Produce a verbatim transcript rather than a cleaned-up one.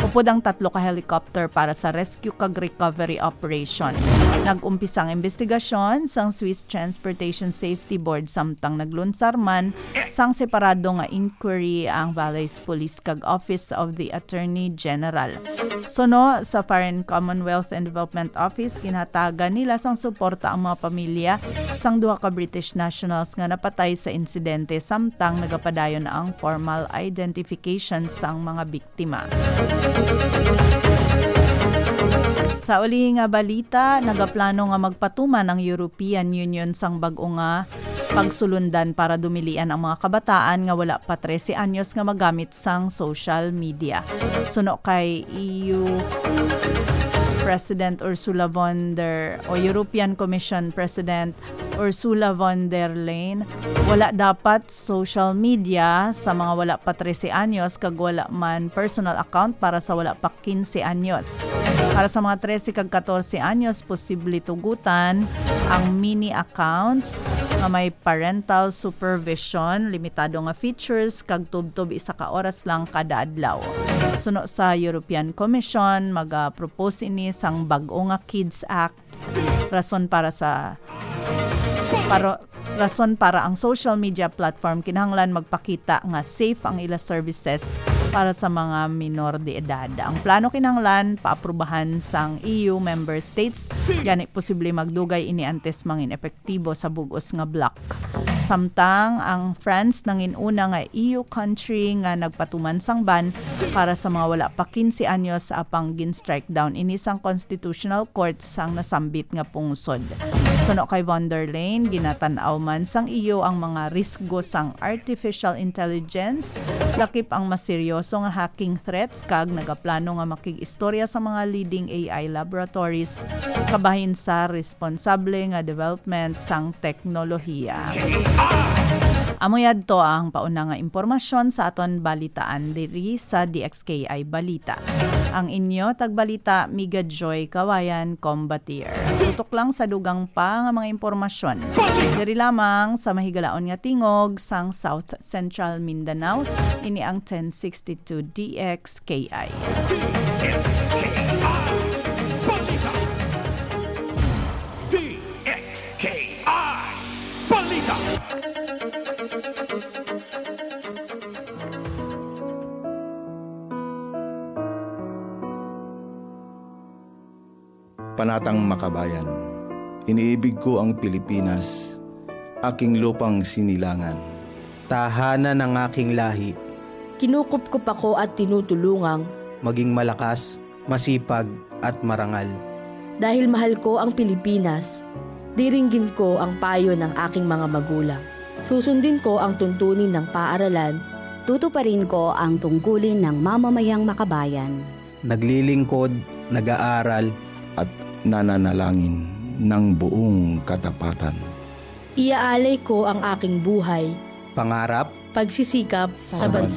Upod ang tatlo ka helicopter para sa rescue kag recovery operation. Nag-umpisang investigasyon sang Swiss Transportation Safety Board samtang naglunsar man sang separado nga inquiry ang Valais Police kag Office of the Attorney General. Suno sa Foreign Commonwealth and Development Office, kinatagan nila sang suporta ang mga pamilya sang duha ka British nationals nga napatay sa insidente samtang nagapadayon na ang formal identification sang mga biktima. Sa uli nga balita, nagaplano nga magpatuman ang European Union sang bag-o nga pagsulundan para dumilian ang mga kabataan nga wala pa trese anyos nga magamit sang social media. Suno kay E U President Ursula von der o European Commission President Ursula von der Leyen, wala dapat social media sa mga wala pa trese anyos kag wala man personal account para sa wala pa quince anyos. Para sa mga trese kag catorce anyos, posible tugutan ang mini accounts nga may parental supervision, limitado nga features kag tubtob isa ka oras lang kada adlaw. Suno sa European Commission, mag-propose ini sang bag-o nga Kids Act, rason para sa para rason para ang social media platform kinahanglan magpakita nga safe ang ila services para sa mga minor de edad. Ang plano kinahanglan paaprubahan sang E U member states, gani posible magdugay ini antes mangin epektibo sa bugos nga block. Samtang ang France nanginuna nga E U country nga nagpatuman sang ban para sa mga wala pa quince anyos apang gin-strike down ini sang Constitutional Court sang nasambit nga pungsod. Suno kay von der Leyen, ginatan-aw man sang E U ang mga risgo sang artificial intelligence, lakip ang maseryoso nga hacking threats kag nagaplano nga makig-istorya sa mga leading A I laboratories kabahin sa responsable nga development sang teknolohiya. Amoyad to ang pauna nga impormasyon sa aton balitaan diri sa D X K I Balita. Ang inyo tagbalita Miga Joy Kawayan Combatier. Tutok lang sa dugang pa nga mga impormasyon. Diri lamang sa mahigalaon nga tingog sang South Central Mindanao, ini ang ten sixty-two D X K I. D X K I Balita. D X K I Balita. Panatang Makabayan, iniibig ko ang Pilipinas, aking lupang sinilangan. Tahanan ng aking lahi. Kinukupkup ako at tinutulungang maging malakas, masipag at marangal. Dahil mahal ko ang Pilipinas, diringgin ko ang payo ng aking mga magulang. Susundin ko ang tuntunin ng paaralan. Tutuparin ko ang tungkulin ng mamamayang makabayan. Naglilingkod, nag-aaral, at nananalangin ng buong katapatan. Iaalay ko ang aking buhay, pangarap, pagsisikap sa, Sa bansa